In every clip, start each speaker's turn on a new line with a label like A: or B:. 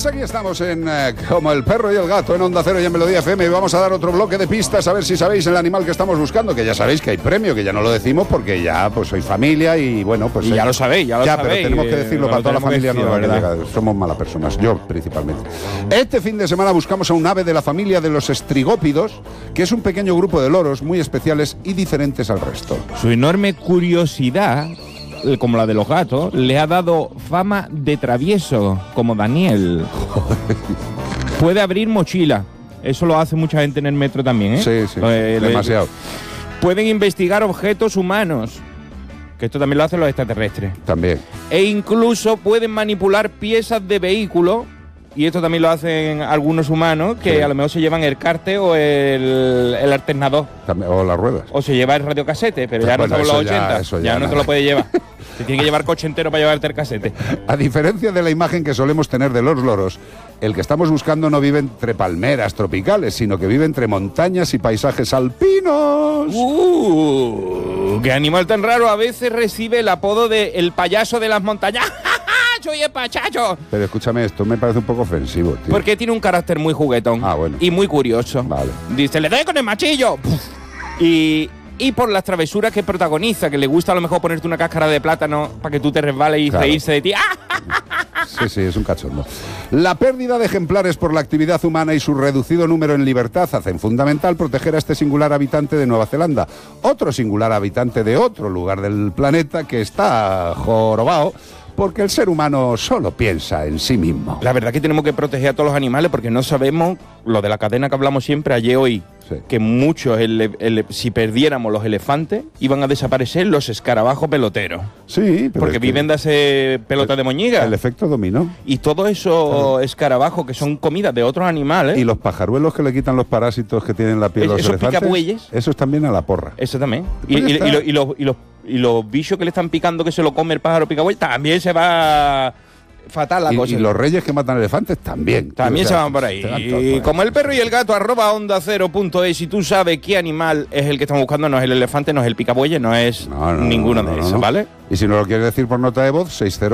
A: Pues aquí estamos en Como el perro y el gato en Onda Cero y en Melodía FM. Y vamos a dar otro bloque de pistas a ver si sabéis el animal que estamos buscando. Que ya sabéis que hay premio, que ya no lo decimos porque ya pues soy familia y bueno, pues...
B: Y ya lo sabéis, ya lo sabéis.
A: Pero tenemos que decirlo para toda la familia, no
B: ¿verdad?
A: Somos malas personas, yo principalmente. Este fin de semana buscamos a un ave de la familia de los estrigópidos, que es un pequeño grupo de loros muy especiales y diferentes al resto.
B: Su enorme curiosidad, como la de los gatos, le ha dado fama de travieso, como Daniel. Puede abrir mochila. Eso lo hace mucha gente en el metro también, ¿eh?
A: Sí, demasiado.
B: Pueden investigar objetos humanos, que esto también lo hacen los extraterrestres.
A: También.
B: E incluso pueden manipular piezas de vehículos, y esto también lo hacen algunos humanos, que a lo mejor se llevan el cárter o el alternador.
A: También, o las ruedas.
B: O se lleva el radiocasete, pero ya
A: bueno,
B: no estamos en los 80. Ya no te lo puedes llevar. Te tiene que llevar coche entero para llevarte el casete.
A: A diferencia de la imagen que solemos tener de los loros, el que estamos buscando no vive entre palmeras tropicales, sino que vive entre montañas y paisajes alpinos.
B: ¡Qué animal tan raro! A veces rcibe el apodo de el payaso de las montañas. ¡Soy el pachacho!
A: Pero escúchame, esto me parece un poco ofensivo, tío.
B: Porque tiene un carácter muy juguetón.
A: Bueno.
B: Y muy curioso.
A: Vale.
B: Dice, le doy con el machillo. Y por las travesuras que protagoniza, que le gusta a lo mejor ponerte una cáscara de plátano para que tú te resbales y reírse de ti.
A: Sí, es un cachondo. La pérdida de ejemplares por la actividad humana y su reducido número en libertad hacen fundamental proteger a este singular habitante de Nueva Zelanda, otro singular habitante de otro lugar del planeta que está jorobado porque el ser humano solo piensa en sí mismo.
B: La verdad que tenemos que proteger a todos los animales porque no sabemos, lo de la cadena que hablamos siempre ayer hoy, que muchos, si perdiéramos los elefantes, iban a desaparecer los escarabajos peloteros.
A: Sí, pero
B: porque viven de hacer pelota de moñiga.
A: El efecto dominó.
B: Y todos esos escarabajos que son comidas de otros animales.
A: Y los pajaruelos que le quitan los parásitos que tienen la piel de los elefantes.
B: Esos picabueyes.
A: Esos también a la porra.
B: Eso también. Y los bichos que le están picando que se lo come el pájaro picabuey, también se va fatal la cosa.
A: Y los reyes que matan elefantes también.
B: También se van por ahí. Y como el perro y el gato, @ondacero.es. Si tú sabes qué animal es el que estamos buscando, no es el elefante, no es el picabuey, no es ninguno de esos, ¿vale?
A: Y si no lo quieres decir por nota de voz,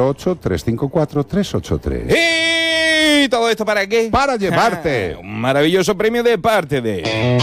A: 608-354-383.
B: ¿Y todo esto para qué?
A: Para llevarte
B: un maravilloso premio de parte de...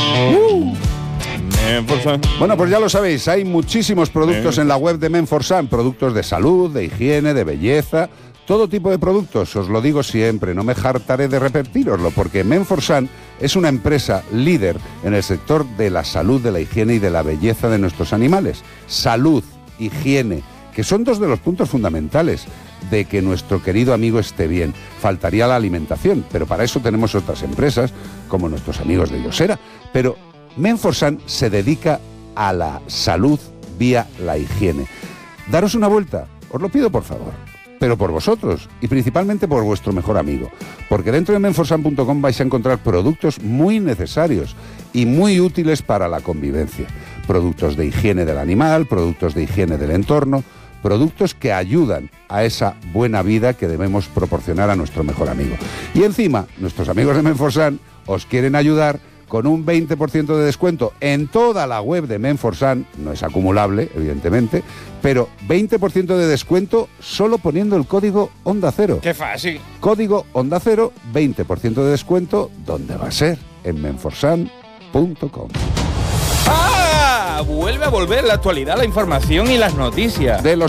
B: Menforsan.
A: Bueno, pues ya lo sabéis, hay muchísimos productos en la web de Menforsan, productos de salud, de higiene, de belleza, todo tipo de productos, os lo digo siempre, no me hartaré de repetíroslo, porque Menforsan es una empresa líder en el sector de la salud, de la higiene y de la belleza de nuestros animales. Salud, higiene, que son dos de los puntos fundamentales de que nuestro querido amigo esté bien. Faltaría la alimentación, pero para eso tenemos otras empresas, como nuestros amigos de Yosera, pero Menforsan se dedica a la salud vía la higiene. Daros una vuelta, os lo pido por favor, pero por vosotros y principalmente por vuestro mejor amigo, porque dentro de menforsan.com vais a encontrar productos muy necesarios y muy útiles para la convivencia. Productos de higiene del animal, productos de higiene del entorno, productos que ayudan a esa buena vida que debemos proporcionar a nuestro mejor amigo. Y encima, nuestros amigos de Menforsan os quieren ayudar con un 20% de descuento en toda la web de Menforsan, no es acumulable, evidentemente, pero 20% de descuento solo poniendo el código Onda Cero.
B: ¡Qué fácil!
A: Código Onda Cero, 20% de descuento, ¿dónde va a ser? En menforsan.com.
B: Vuelve a volver la actualidad, la información y las noticias.
A: De los